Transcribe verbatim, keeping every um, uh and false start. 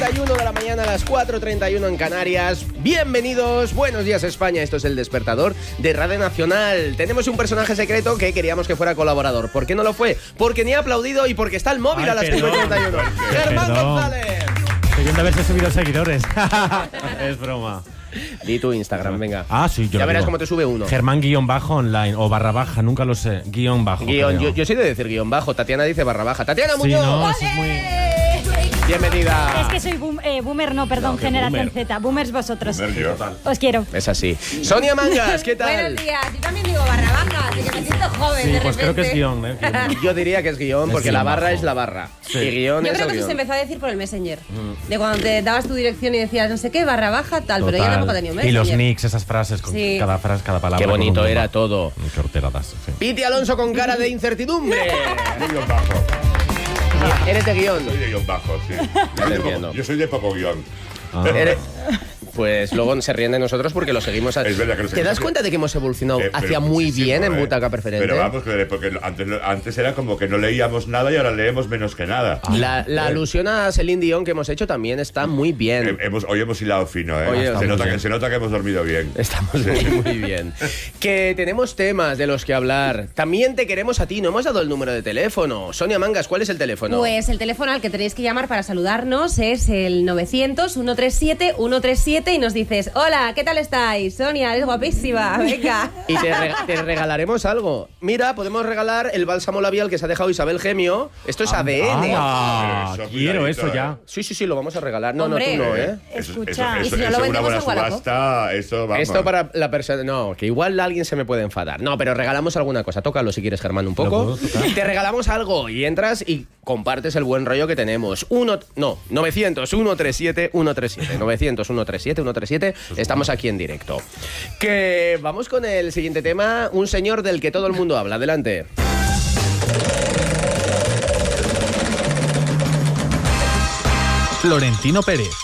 treinta y uno de la mañana a las cuatro treinta y uno en Canarias. Bienvenidos, buenos días España. Esto es El Despertador de Radio Nacional. Tenemos un personaje secreto que queríamos que fuera colaborador. ¿Por qué no lo fue? Porque ni ha aplaudido y porque está el móvil. Ay, a las cinco treinta y uno. Germán Perdón. González. Debiendo haberse subido seguidores. Es broma. Di tu Instagram, venga. Ah, sí, yo Ya lo verás digo. cómo te sube uno. Germán guión bajo online o barra baja, nunca lo sé. Guión bajo. Guión, creo. yo, yo soy de decir guión bajo. Tatiana dice barra baja. Tatiana Sí, Muñoz. no, eso es muy... Bienvenida. Es que soy boom, eh, boomer, no, perdón, No, que generación boomer. Z. Boomers vosotros. Boomer yo. Os quiero. Es así. Sonia Mangas, ¿qué tal? Buenos días, yo también digo barra baja, así que me siento joven Sí, de pues repente. creo que es guión, ¿eh? Guión. Yo diría que es guión, Es porque guión la barra bajo. es la barra. Sí. Y guión Yo es creo el que eso guión. se empezó a decir por el Messenger. De cuando te dabas tu dirección y decías no sé qué, barra baja, tal, pero yo Total. tampoco tenía un Y Messenger. los nicks, esas frases, con Sí. cada frase, cada palabra. Qué bonito con un era bomba. todo. Qué horteradas, sí. Piti Alonso con cara de incertidumbre. Guión bajo. Eres de guión. Soy de guión bajo, sí. Ya te entiendo. Yo soy de poco guión. Ah. Eres- Pues luego se ríen de nosotros porque lo seguimos. A... Es verdad que lo ¿Te seguimos. das cuenta de que hemos evolucionado Eh, pero hacia muy muchísimo, bien en eh. Butaca Preferente? Pero vamos, que- porque antes, antes era como que no leíamos nada y ahora leemos menos que nada. La, la Eh, alusión a Celine Dion que hemos hecho también está muy bien. eh, hemos, hoy hemos hilado fino, ¿eh? Oye, se, está nota muy que, bien. se nota que hemos dormido bien. Estamos muy, muy bien. Que tenemos temas de los que hablar. También te queremos a ti. No hemos dado el número de teléfono. Sonia Mangas, ¿cuál es el teléfono? Pues el teléfono al que tenéis que llamar para saludarnos es el novecientos, ciento treinta y siete, ciento treinta y siete y nos dices, hola, ¿qué tal estáis? Sonia, eres guapísima, venga. Y te, rega- te regalaremos algo. Mira, podemos regalar el bálsamo labial que se ha dejado Isabel Gemio. Esto es A D N. Ah, Pero eso, quiero cuidadito, eso ya. Sí, sí, sí, lo vamos a regalar. No, Hombre. no, tú no, ¿eh? Eso, Escucha, eso, ¿y eso, si no lo eso, una vendemos buena en Wallapop? subasta, eso vamos. Esto para la persona... No, que igual alguien se me puede enfadar. No, pero regalamos alguna cosa. Tócalo si quieres, Germán, un poco. ¿Lo puedo tocar? Te regalamos algo y entras y compartes el buen rollo que tenemos. Uno... No, novecientos, ciento treinta y siete, ciento treinta y siete. novecientos, ciento treinta y siete, ciento treinta y siete. Estamos aquí en directo. Que vamos con el siguiente tema. Un señor del que todo el mundo habla. Adelante. Florentino Pérez,